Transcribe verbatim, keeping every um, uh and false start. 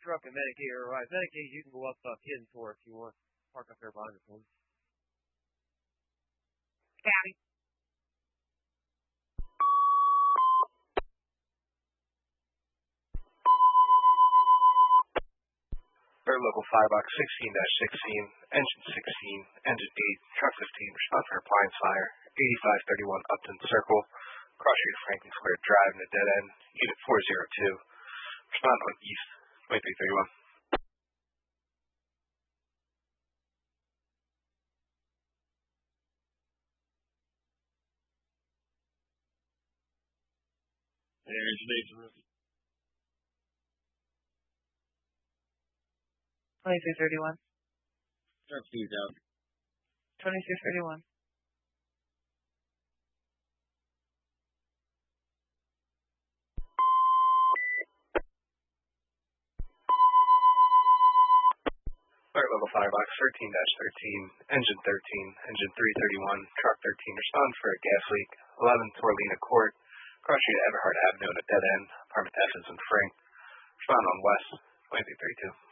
truck and Medicaid or arrive. Medicaid, you can go up uh, Kid Tour if you want. Park up there behind the phone. County. Third local firebox sixteen dash sixteen, engine sixteen, engine eight, truck fifteen, respond for appliance fire, eighty-five thirty-one Upton Circle, cross street Franklin Square Drive in the dead end, unit four oh two, respond on east, twenty-three thirty-one. Engine eight, twenty-three thirty-one. truck fifteen out. twenty-three thirty-one. Third level firebox thirteen dash thirteen, engine thirteen, engine three thirty-one, truck thirteen, respond for a gas leak, eleven Torlina Court, cross street Everhart Avenue at a dead end, apartment F is in Frank, respond on west, twenty-three thirty-two.